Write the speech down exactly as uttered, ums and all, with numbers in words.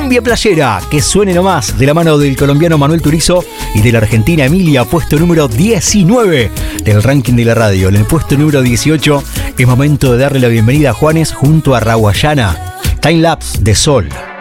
Cumbia Playera, que suene nomás, de la mano del colombiano Manuel Turizo y de la argentina Emilia, puesto número diecinueve del ranking de la radio. En el puesto número dieciocho es momento de darle la bienvenida a Juanes junto a Rawayana. Time Lapse de Sol.